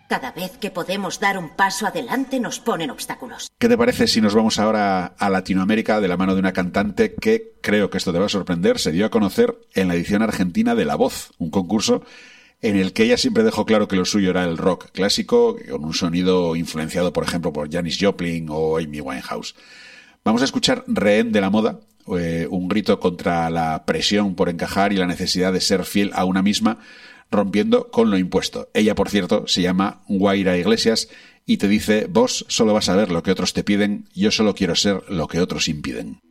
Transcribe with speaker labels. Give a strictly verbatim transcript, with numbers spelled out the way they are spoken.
Speaker 1: Cada vez que podemos dar un paso adelante nos ponen obstáculos.
Speaker 2: ¿Qué te parece si nos vamos ahora a Latinoamérica de la mano de una cantante que, creo que esto te va a sorprender, se dio a conocer en la edición argentina de La Voz, un concurso en el que ella siempre dejó claro que lo suyo era el rock clásico, con un sonido influenciado, por ejemplo, por Janis Joplin o Amy Winehouse. Vamos a escuchar Rehén de la moda, eh, un grito contra la presión por encajar y la necesidad de ser fiel a una misma, rompiendo con lo impuesto. Ella, por cierto, se llama Guaira Iglesias y te dice: vos solo vas a ver lo que otros te piden, yo solo quiero ser lo que otros impiden.